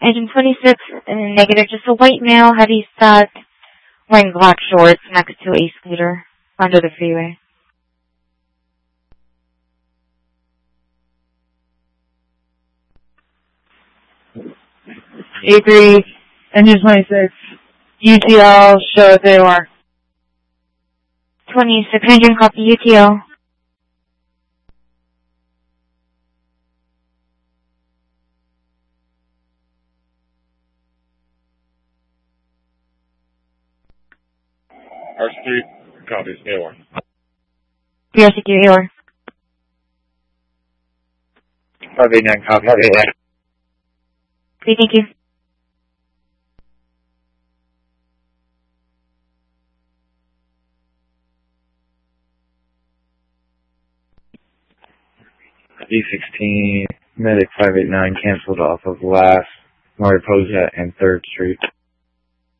Engine 26, negative. Just a white male, heavy set, wearing black shorts next to a scooter under the freeway. A3, Engine 26, UTL, show if they are. 26, engine copy, UTL. RC copies, AOR. BRCQ, AOR. 589 copy, 589. Okay, thank you. D16, Medic 589 canceled off of last Mariposa and 3rd Street.